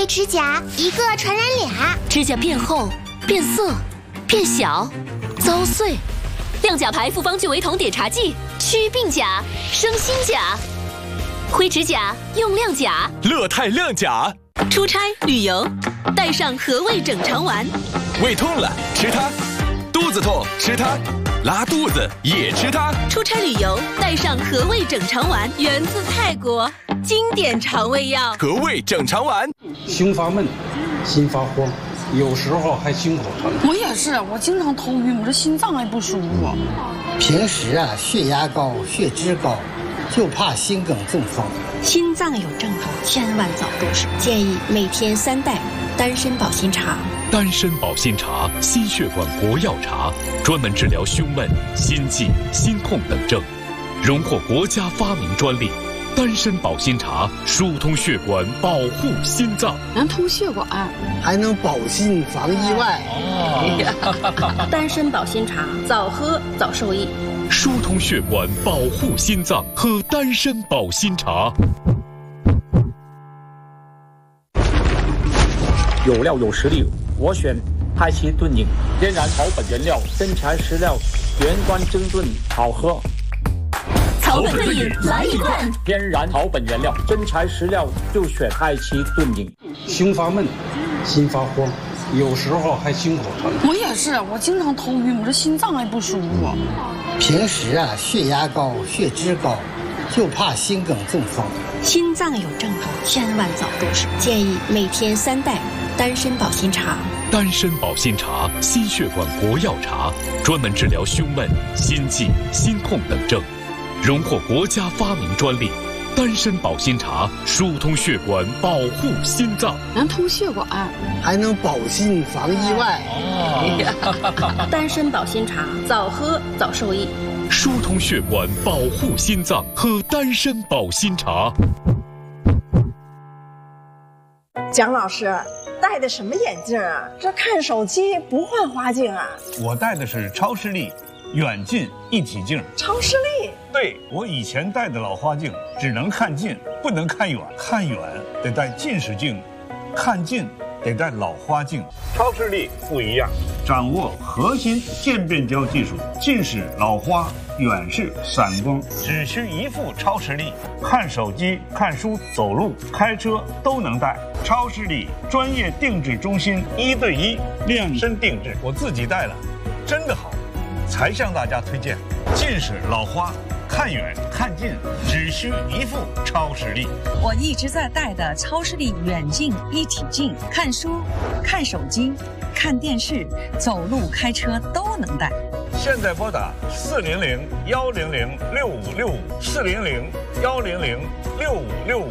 灰指甲，一个传染俩。 指甲变厚、变色、变小、遭碎。亮甲牌复方聚维酮碘茶剂，祛病甲，生新甲。灰指甲用亮甲， 乐泰亮甲。 出差旅游，带上和胃整肠丸。 胃痛了吃它，肚子痛吃它，拉肚子也吃它。 出差旅游，带上和胃整肠丸，源自泰国，经典肠胃药。 和胃整肠丸。 胸发闷，心发慌，有时候还心口疼。 我也是，我经常头晕，我这心脏还不舒服。 平时血压高、血脂高，就怕心梗中风。 心脏有症状，千万早重视。建议每天3袋丹参保心茶。 丹参保心茶，心血管国药茶，专门治疗胸闷、心悸、心痛等症，荣获国家发明专利。丹参保心茶疏通血管，保护心脏， 能通血管， 还能保心防意外。 丹参保心茶，早喝早受益。 疏通血管，保护心脏，喝丹参保心茶。 有料有实力，我选太极炖饮，天然草本原料，真材实料，原罐蒸炖，好喝。 草本炖饮来一罐， 天然草本原料，真材实料，就选太极炖饮。 胸发闷，心发慌，有时候还心口疼。 我也是，我经常头晕，我这心脏还不舒服。 平时血压高、血脂高，就怕心梗中风。 心脏有症状，千万早重视。建议每天3袋丹参保心茶。 丹参保心茶，心血管国药茶，专门治疗胸闷、心悸、心痛等症，荣获国家发明专利。丹参保心茶疏通血管，保护心脏， 能通血管， 还能保心防意外。 丹参保心茶，早喝早受益。 疏通血管，保护心脏，喝丹参保心茶。 蒋老师，戴的什么眼镜啊？这看手机不换花镜啊？ 我戴的是超视力远近一体镜。 超视力？ 对，我以前戴的老花镜只能看近，不能看远，看远得戴近视镜，看近得戴老花镜。超视力不一样，掌握核心渐变焦技术，近视、老花、远视、散光，只需一副超视力，看手机、看书、走路、开车都能戴。超视力专业定制中心，1对1量身定制，我自己戴了，真的好，才向大家推荐。近视、老花，看远看近只需一副超视力。 我一直在戴的超视力远近一体镜，看书、看手机、看电视、走路、开车都能戴。 现在拨打400-100-6565，400-100-6565。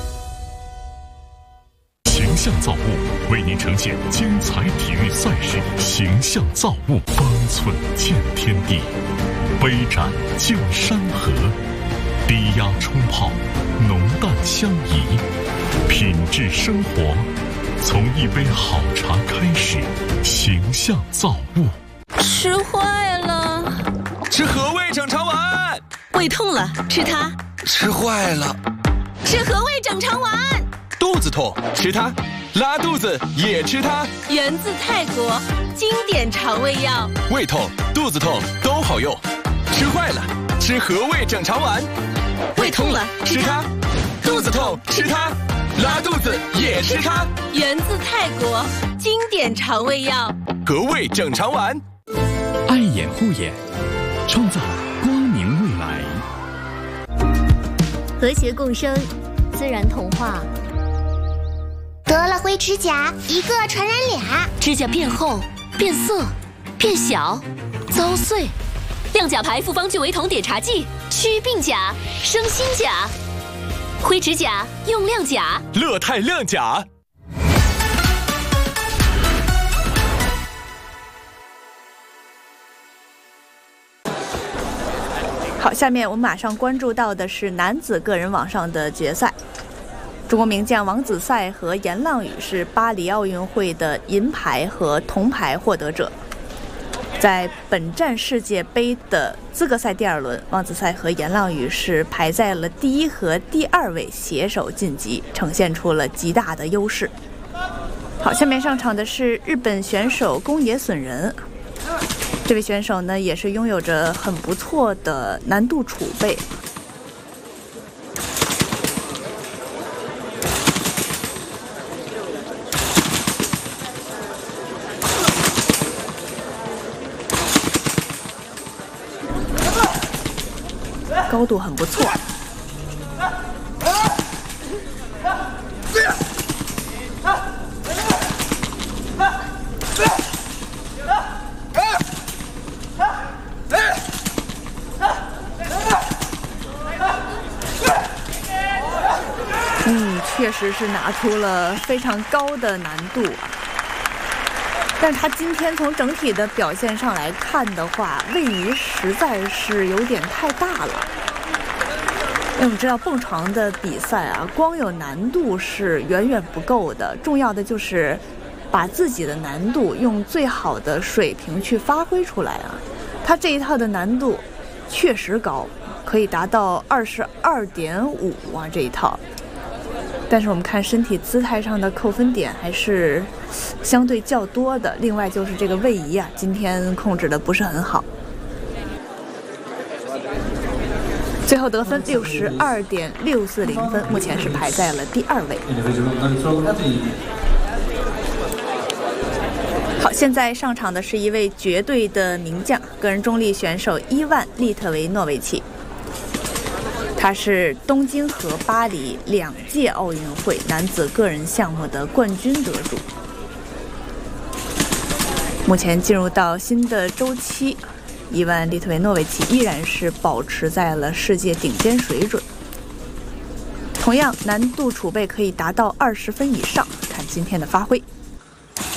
形象造物为您呈现精彩体育赛事，形象造物，方寸见天地，杯盏见山河，低压冲泡，浓淡相宜，品质生活，从一杯好茶开始。形象造物。 吃坏了， 吃和胃整肠丸。 胃痛了吃它， 吃坏了吃和胃整肠丸。 肚子痛吃它，拉肚子也吃它， 源自泰国，经典肠胃药。 胃痛、肚子痛都好用，吃坏了吃和胃整肠丸。 胃痛了吃它， 肚子痛吃它，拉肚子也吃它， 源自泰国，经典肠胃药。 和胃整肠丸。 爱眼护眼，创造光明未来。 和谐共生，自然童话。得了灰指甲，一个传染俩。 指甲变厚、变色、变小、遭碎。亮甲牌复方聚维酮碘茶剂，祛病甲，生新甲。灰指甲用亮甲， 乐泰亮甲。 好，下面我们马上关注到的是男子个人网上的决赛。中国名将王子赛和严浪屿是巴黎奥运会的银牌和铜牌获得者。在本站世界杯的资格赛第2轮，王子赛和严浪屿是排在了第1和第2位，携手晋级，呈现出了极大的优势。 好，下面上场的是日本选手宫野隼人。这位选手呢，也是拥有着很不错的难度储备。高度很不错。确实是拿出了非常高的难度啊，但是他今天从整体的表现上来看的话，位移实在是有点太大了。因为我们知道蹦床的比赛啊，光有难度是远远不够的，重要的就是把自己的难度用最好的水平去发挥出来啊。他这一套的难度确实高，可以达到22.5啊，这一套。但是我们看身体姿态上的扣分点还是相对较多的，另外就是这个位移啊，今天控制的不是很好。最后得分62.640分，目前是排在了第2位。好，现在上场的是一位绝对的名将，个人中立选手伊万·利特维诺维奇。他是东京和巴黎2届奥运会男子个人项目的冠军得主。目前进入到新的周期，伊万·利特维诺维奇依然是保持在了世界顶尖水准。同样，难度储备可以达到20分以上，看今天的发挥。